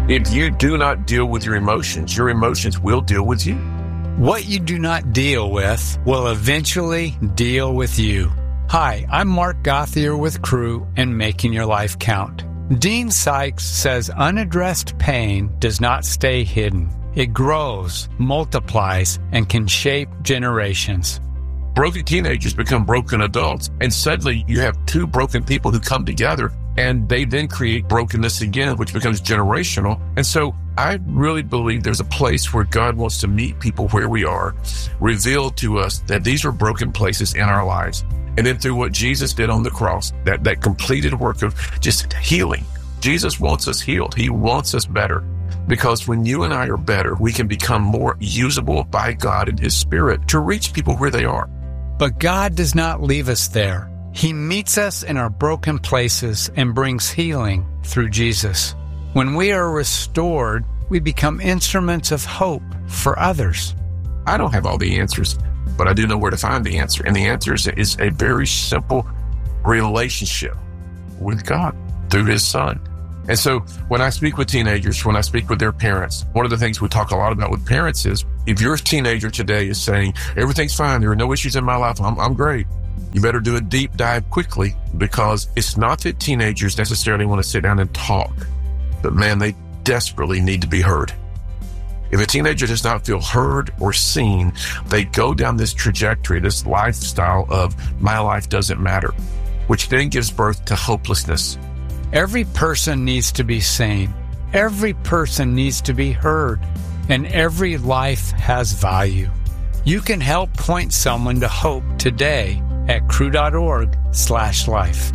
If you do not deal with your emotions will deal with you. What you do not deal with will eventually deal with you. Hi, I'm Mark Gothier with Crew and Making Your Life Count. Dean Sykes says unaddressed pain does not stay hidden. It grows, multiplies, and can shape generations. Broken teenagers become broken adults, and suddenly you have two broken people who come together, and they then create brokenness again, which becomes generational. And so I really believe there's a place where God wants to meet people where we are, reveal to us that these are broken places in our lives. And then through what Jesus did on the cross, that completed work of just healing, Jesus wants us healed. He wants us better. Because when you and I are better, we can become more usable by God and His Spirit to reach people where they are. But God does not leave us there. He meets us in our broken places and brings healing through Jesus. When we are restored, we become instruments of hope for others. I don't have all the answers, but I do know where to find the answer. And the answer is a very simple relationship with God through His Son. And so when I speak with teenagers, when I speak with their parents, one of the things we talk a lot about with parents is if your teenager today is saying, everything's fine, there are no issues in my life, I'm great, you better do a deep dive quickly, because it's not that teenagers necessarily want to sit down and talk, but man, they desperately need to be heard. If a teenager does not feel heard or seen, they go down this trajectory, this lifestyle of my life doesn't matter, which then gives birth to hopelessness. Every person needs to be seen. Every person needs to be heard. And every life has value. You can help point someone to hope today at crew.org/life.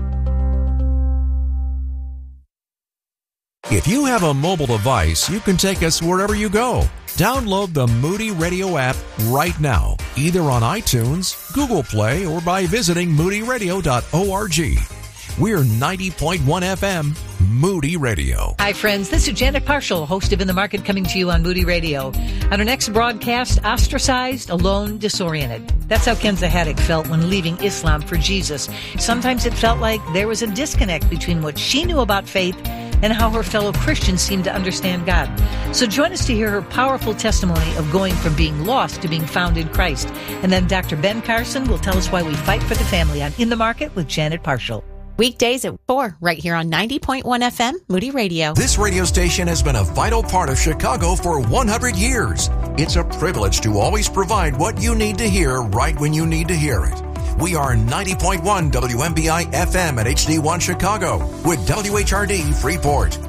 If you have a mobile device, you can take us wherever you go. Download the Moody Radio app right now, either on iTunes, Google Play, or by visiting moodyradio.org. We're 90.1 FM, Moody Radio. Hi, friends. This is Janet Parshall, host of In the Market, coming to you on Moody Radio. On our next broadcast, ostracized, alone, disoriented. That's how Kenza Haddock felt when leaving Islam for Jesus. Sometimes it felt like there was a disconnect between what she knew about faith and how her fellow Christians seemed to understand God. So join us to hear her powerful testimony of going from being lost to being found in Christ. And then Dr. Ben Carson will tell us why we fight for the family on In the Market with Janet Parshall. Weekdays at 4, right here on 90.1 FM, Moody Radio. This radio station has been a vital part of Chicago for 100 years. It's a privilege to always provide what you need to hear right when you need to hear it. We are 90.1 WMBI FM at HD1 Chicago with WHRD Freeport.